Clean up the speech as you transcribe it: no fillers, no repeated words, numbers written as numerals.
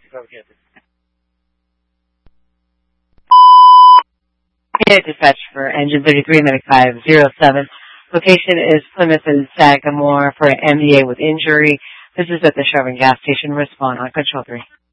Yeah, dispatch for engine 339507. Location is Plymouth and Sagamore for an MDA with injury. This is at the Chevron gas station. Respond on control 3.